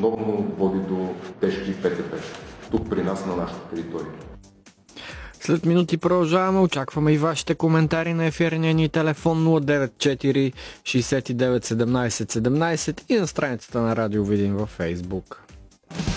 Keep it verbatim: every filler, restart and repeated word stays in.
основно води до тежки ПТП. Тук при нас на нашата територия. След минути продължаваме, очакваме и вашите коментари на ефирния ни телефон нула девет четири шейсет и девет седемнайсет седемнайсет и на страницата на Радио Видин във Фейсбук.